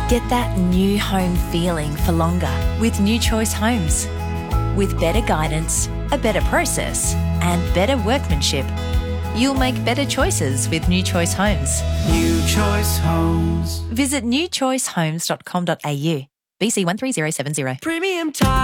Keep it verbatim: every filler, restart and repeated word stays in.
Get that new home feeling for longer with New Choice Homes. With better guidance, a better process, and better workmanship, you'll make better choices with New Choice Homes. New Choice Homes. Visit new choice homes dot com dot a u. B C one three zero seven zero. Premium time.